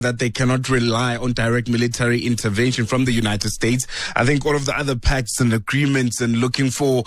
that they cannot rely on direct military intervention from the United States. I think all of the other pacts and agreements and looking for,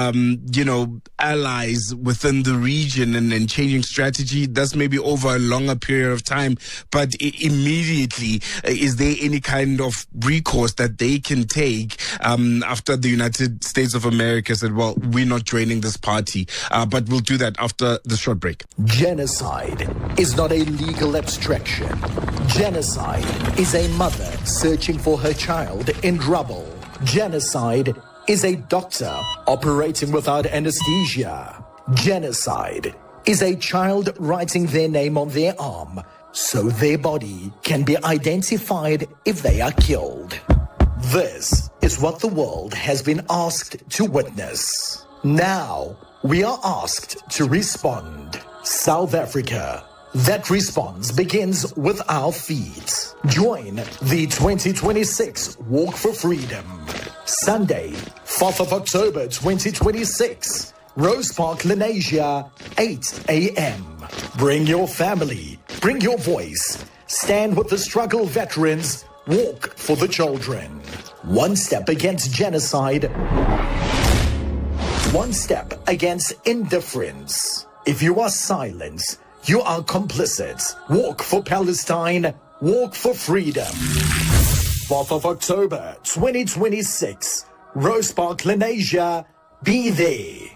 allies within the region and changing strategy, that's maybe over a longer period of time. But immediately, is there any kind of recourse that they can take after the United States of America said, well, we're not joining this party, but we'll do that after the short break? Genocide is not a legal abstraction. Genocide is a mother searching for her child in rubble. Genocide is a doctor operating without anesthesia. Genocide is a child writing their name on their arm so their body can be identified if they are killed. This is what the world has been asked to witness. Now we are asked to respond. South Africa. That response begins with our feet. Join the 2026 Walk for Freedom. Sunday, 4th of October 2026. Rose Park, Lenasia, 8 a.m. Bring your family. Bring your voice. Stand with the struggle veterans. Walk for the children. One step against genocide. One step against indifference. If you are silent, you are complicit. Walk for Palestine. Walk for freedom. 4th of October, 2026. Rose Park, Lenasia. Be there.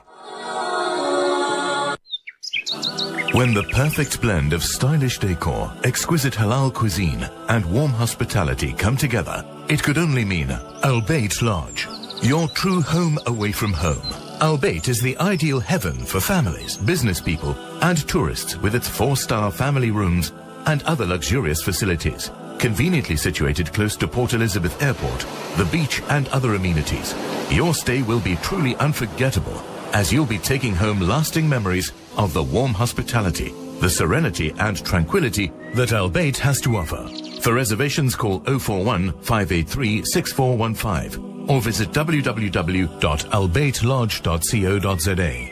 When the perfect blend of stylish decor, exquisite halal cuisine, and warm hospitality come together, it could only mean Al Bayt Lodge, your true home away from home. Al Bayt is the ideal heaven for families, business people, and tourists with its 4-star family rooms and other luxurious facilities. Conveniently situated close to Port Elizabeth Airport, the beach, and other amenities, your stay will be truly unforgettable as you'll be taking home lasting memories of the warm hospitality, the serenity and tranquility that Al Bayt has to offer. For reservations, call 041 583 6415. or visit www.albaytlodge.co.za.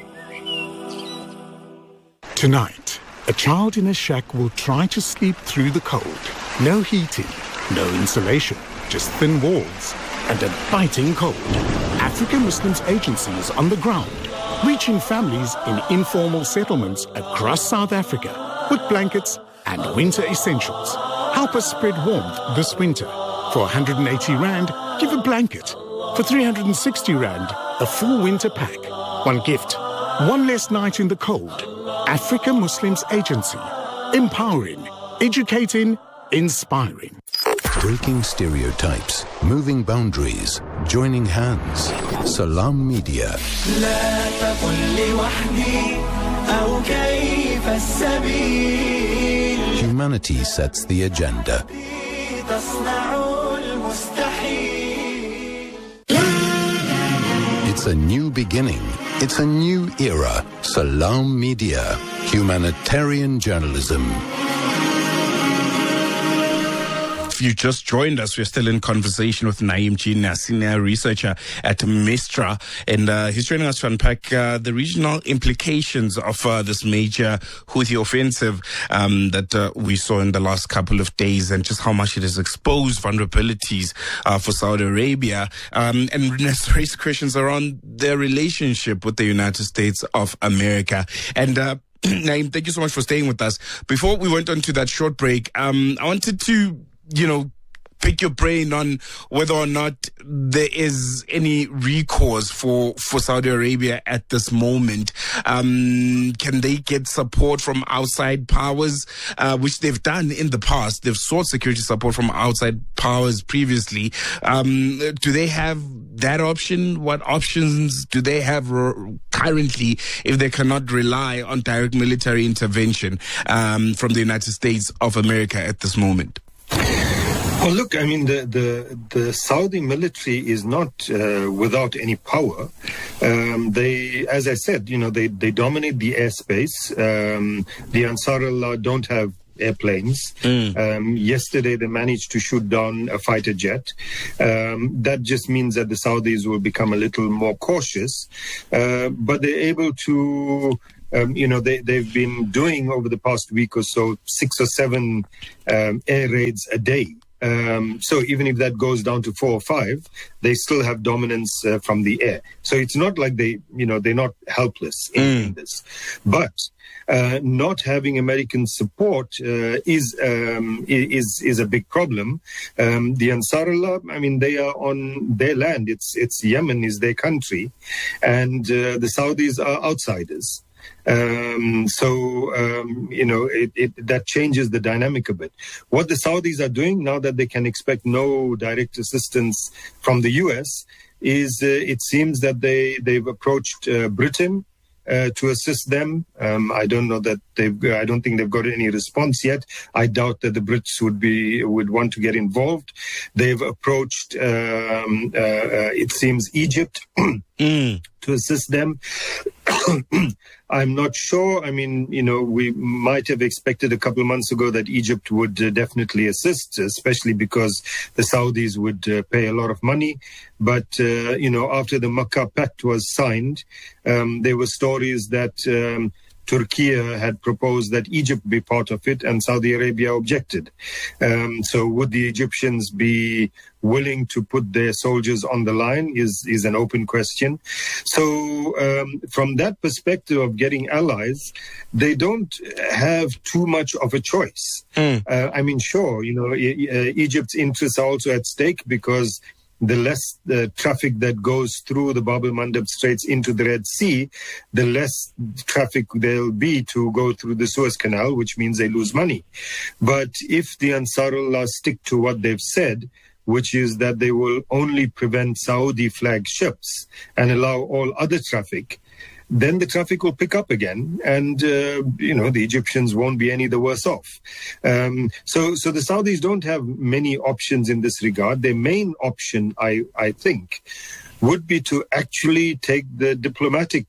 Tonight, a child in a shack will try to sleep through the cold. No heating, no insulation, just thin walls and a biting cold. African Muslims Agency is on the ground, reaching families in informal settlements across South Africa with blankets and winter essentials. Help us spread warmth this winter. For 180 Rand, give a blanket. For 360 Rand, a full winter pack. One gift, one less night in the cold. Africa Muslims Agency. Empowering, educating, inspiring. Breaking stereotypes, moving boundaries, joining hands. Salam Media. Humanity sets the agenda. It's a new beginning. It's a new era. Salam Media. Humanitarian journalism. If you just joined us, we're still in conversation with Naeem Jin, a senior researcher at Mistra, and he's joining us to unpack the regional implications of this major Houthi offensive that we saw in the last couple of days, and just how much it has exposed vulnerabilities for Saudi Arabia, and let's raise questions around their relationship with the United States of America. And Naeem, thank you so much for staying with us. Before we went on to that short break, I wanted to pick your brain on whether or not there is any recourse for Saudi Arabia at this moment. Can they get support from outside powers, which they've done in the past? They've sought security support from outside powers previously. Do they have that option? What options do they have currently if they cannot rely on direct military intervention from the United States of America at this moment? Well, look, I mean, the Saudi military is not without any power. They, as I said, they dominate the airspace. The Ansarullah don't have airplanes. Yesterday, they managed to shoot down a fighter jet. That just means that the Saudis will become a little more cautious. But they're able to they've been doing over the past week or so 6 or 7 air raids a day. So even if that goes down to 4 or 5, they still have dominance from the air. So it's not like they're not helpless in this. But not having American support is a big problem. The Ansarullah, they are on their land. It's Yemen is their country, and the Saudis are outsiders. That changes the dynamic a bit. What the Saudis are doing now that they can expect no direct assistance from the US is it seems that they've approached Britain to assist them. I don't know that I don't think they've got any response yet. I doubt that the Brits would want to get involved. They've approached, it seems, Egypt to assist them. I'm not sure. We might have expected a couple of months ago that Egypt would definitely assist, especially because the Saudis would pay a lot of money. But, after the Makkah Pact was signed, there were stories that Turkey had proposed that Egypt be part of it, and Saudi Arabia objected. So would the Egyptians be willing to put their soldiers on the line is an open question. So from that perspective of getting allies, they don't have too much of a choice. Sure, Egypt's interests are also at stake because the less the traffic that goes through the Bab el-Mandab Straits into the Red Sea, the less traffic there'll be to go through the Suez Canal, which means they lose money. But if the Ansarullah stick to what they've said, which is that they will only prevent Saudi flag ships and allow all other traffic, then the traffic will pick up again, and the Egyptians won't be any the worse off. So the Saudis don't have many options in this regard. Their main option, I think, would be to actually take the diplomatic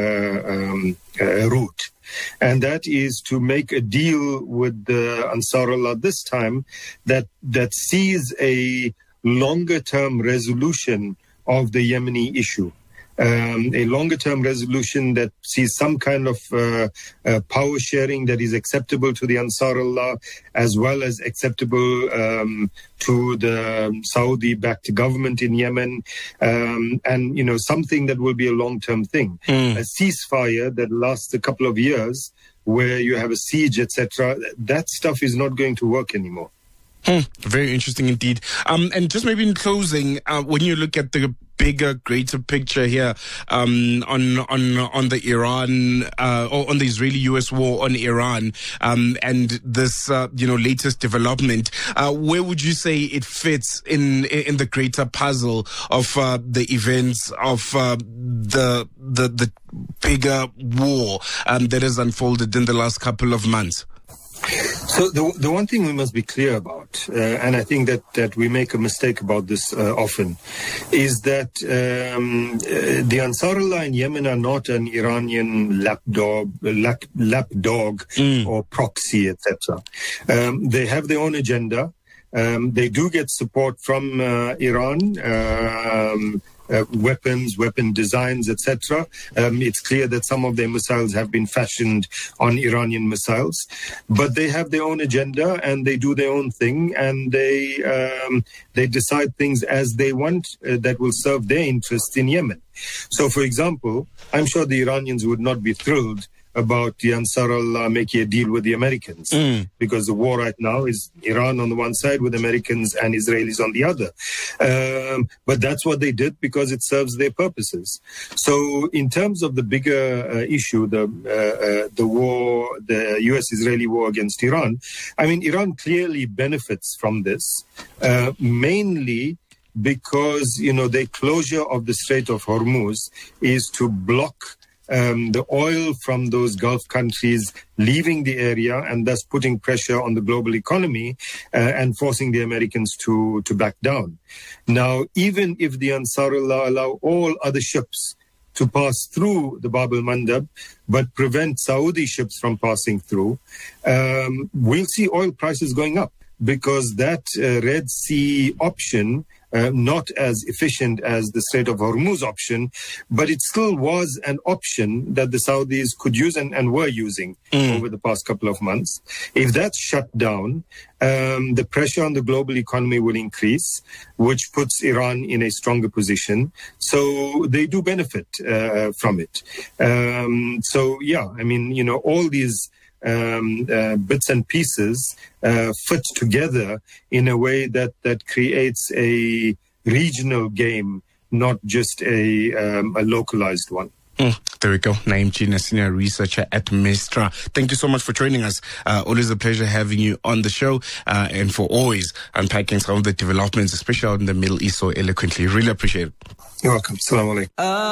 route, and that is to make a deal with the Ansarullah this time that sees a longer-term resolution of the Yemeni issue. A longer-term resolution that sees some kind of power sharing that is acceptable to the Ansarullah as well as acceptable to the Saudi-backed government in Yemen, and something that will be a long-term thing. A ceasefire that lasts a couple of years where you have a siege, etc., that stuff is not going to work anymore. Very interesting indeed. And just maybe in closing, when you look at the bigger, greater picture here on the Iran or on the Israeli-US war on Iran, and this latest development, where would you say it fits in the greater puzzle of the events of the bigger war that has unfolded in the last couple of months? So the one thing we must be clear about, and I think that we make a mistake about this often, is that the Ansarullah in Yemen are not an Iranian lapdog or proxy, etc. They have their own agenda. They do get support from Iran. Weapon designs, etc. It's clear that some of their missiles have been fashioned on Iranian missiles, but they have their own agenda and they do their own thing, and they decide things as they want that will serve their interests in Yemen. So, for example, I'm sure the Iranians would not be thrilled about the Ansarullah making a deal with the Americans, because the war right now is Iran on the one side with Americans and Israelis on the other. But that's what they did because it serves their purposes. So in terms of the bigger issue, the war, the US-Israeli war against Iran, Iran clearly benefits from this, mainly because, their closure of the Strait of Hormuz is to block the oil from those Gulf countries leaving the area, and thus putting pressure on the global economy and forcing the Americans to back down. Now, even if the Ansarullah allow all other ships to pass through the Bab el-Mandab, but prevent Saudi ships from passing through, we'll see oil prices going up, because that Red Sea option not as efficient as the Strait of Hormuz option, but it still was an option that the Saudis could use and were using over the past couple of months. If that's shut down, the pressure on the global economy will increase, which puts Iran in a stronger position. So they do benefit from it. All these bits and pieces fit together in a way that creates a regional game, not just a localized one. There we go. Naeem Jeenah, senior researcher at Mistra. Thank you so much for joining us. Always a pleasure having you on the show, and for always unpacking some of the developments, especially out in the Middle East, so eloquently. Really appreciate it. You're welcome. Assalamu alaikum.